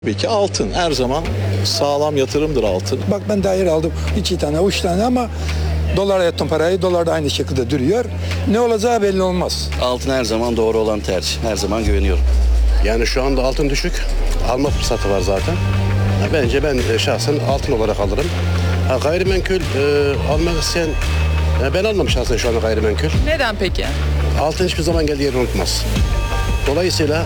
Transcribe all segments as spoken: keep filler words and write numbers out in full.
Tabii ki altın her zaman sağlam yatırımdır altın. Bak ben daire aldım iki tane, üç tane ama dolara yattım parayı. Dolar da aynı şekilde duruyor. Ne olacağı belli olmaz. Altın her zaman doğru olan tercih. Her zaman güveniyorum. Yani şu anda altın düşük. Alma fırsatı var zaten. Ya bence ben e, şahsen altın olarak alırım. Ha, gayrimenkul e, almak isteyen, ya ben almam şahsen şu anda gayrimenkul. Neden peki? Altın hiçbir zaman geldiği yeri unutmaz. Dolayısıyla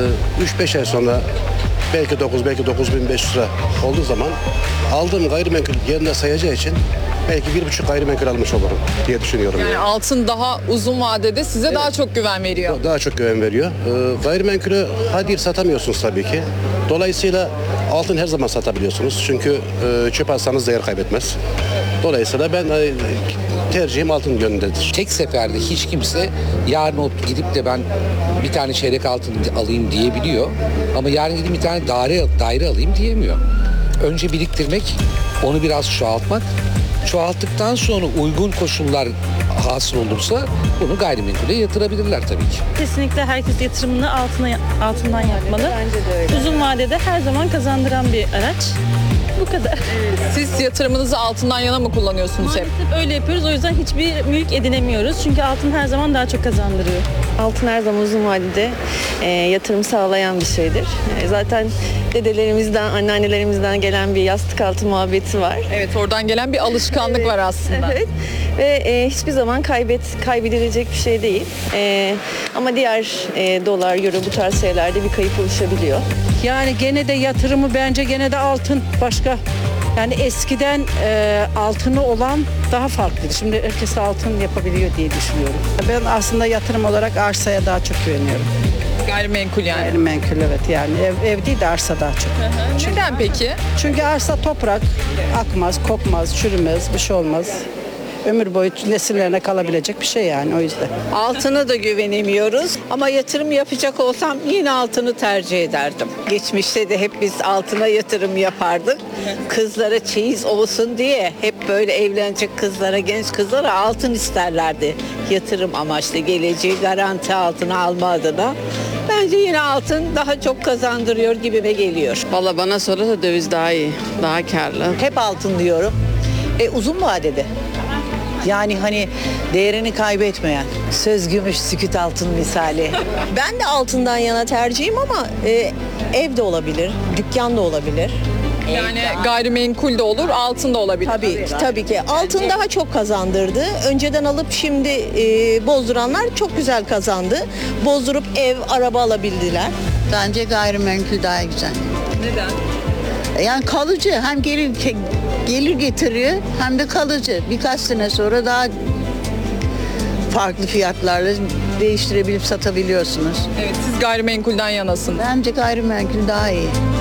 üç beş ay sonra belki dokuz, belki dokuz bin beş yüz lira olduğu zaman aldığım gayrimenkul yerine sayacağı için belki bir buçuk gayrimenkul almış olurum diye düşünüyorum. Yani Yani. altın daha uzun vadede size daha çok güven veriyor. Daha çok güven veriyor. Ee, gayrimenkulü hadi satamıyorsunuz tabii ki. Dolayısıyla altın her zaman satabiliyorsunuz. Çünkü e, çöp atsanız değer kaybetmez. Dolayısıyla ben e, tercihim altın yönündedir. Tek seferde hiç kimse yarın o gidip de ben bir tane çeyrek altın alayım diyebiliyor. Ama yarın gidip bir tane daire, daire alayım diyemiyor. Önce biriktirmek, onu biraz çoğaltmak. Çoğalttıktan sonra uygun koşullar hasıl olursa bunu gayrimenkule yatırabilirler tabii ki. Kesinlikle herkes yatırımını altına, altından yapmalı. Bence de öyle. Uzun vadede her zaman kazandıran bir araç. Bu kadar. Siz yatırımınızı altından yana mı kullanıyorsunuz hep? Maalesef öyle yapıyoruz. O yüzden hiçbir mülk edinemiyoruz. Çünkü altın her zaman daha çok kazandırıyor. Altın her zaman uzun vadede e, yatırım sağlayan bir şeydir. E, zaten dedelerimizden, anneannelerimizden gelen bir yastık altı muhabbeti var. Evet, oradan gelen bir alışkanlık Evet, var aslında. Evet. Ve e, hiçbir zaman kaybet kaybedilecek bir şey değil. E, ama diğer e, dolar, euro bu tarz şeylerde bir kayıp oluşabiliyor. Yani gene de yatırımı bence gene de altın başka. Yani eskiden e, altını olan daha farklıydı. Şimdi herkes altın yapabiliyor diye düşünüyorum. Ben aslında yatırım olarak arsaya daha çok güveniyorum. Gayrimenkul yani. Gayrimenkul evet yani ev, ev değil de arsa daha çok. Neden peki? Çünkü arsa toprak akmaz, kokmaz, çürümez, bir şey olmaz. Ömür boyu nesillerine kalabilecek bir şey yani o yüzden. Altına da güvenemiyoruz ama yatırım yapacak olsam yine altını tercih ederdim. Geçmişte de hep biz altına yatırım yapardık. Kızlara çeyiz olsun diye hep böyle evlenecek kızlara, genç kızlara altın isterlerdi. Yatırım amaçlı geleceği garanti altına alma adına. Bence yine altın daha çok kazandırıyor gibime geliyor. Valla bana sorarsa döviz daha iyi, daha karlı. Hep altın diyorum. E, uzun vadede. Yani hani değerini kaybetmeyen. Söz gümüş, sükût altın misali. Ben de altından yana tercihim ama e, ev de olabilir, dükkan da olabilir. Yani gayrimenkul de olur, altın da olabilir. Tabii, tabii ki. Altın daha çok kazandırdı. Önceden alıp şimdi e, bozduranlar çok güzel kazandı. Bozdurup ev, araba alabildiler. Bence gayrimenkul daha güzel. Neden? Yani kalıcı, hem gelir gelir getiriyor hem de kalıcı. Birkaç sene sonra daha farklı fiyatlarla değiştirebilip satabiliyorsunuz. Evet, siz gayrimenkulden yanasınız. Bence gayrimenkul daha iyi.